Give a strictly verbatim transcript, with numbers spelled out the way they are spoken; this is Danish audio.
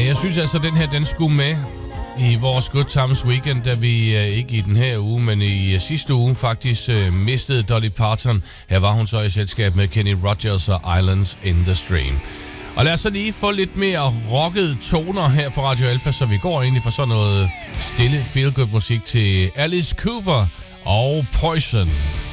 Ja, jeg synes altså, at den her, den skulle med i vores Good Times Weekend, da vi uh, ikke i den her uge, men i uh, sidste uge faktisk uh, mistede Dolly Parton. Her var hun så i selskab med Kenny Rogers og Islands in the Stream. Og lad os så lige få lidt mere rockede toner her på Radio Alpha, så vi går egentlig fra sådan noget stille feel-good musik til Alice Cooper og Poison.